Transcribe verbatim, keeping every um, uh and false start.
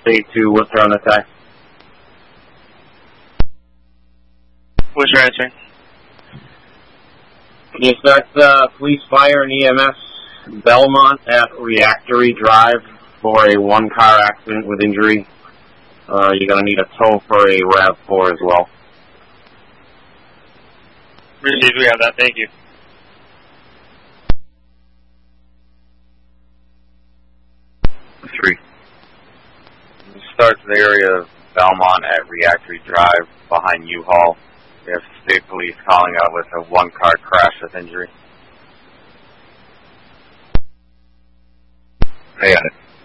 State two, what's on the attack? What's your answer? Can you start uh, police, fire, and E M S Belmont at Reactory Drive for a one-car accident with injury? Uh, you're going to need a tow for a RAV four as well. Received, we have that, thank you. Three. Start to the area of Belmont at Reactory Drive behind U-Haul. We have state police calling out with a one-car crash with injury. I got it.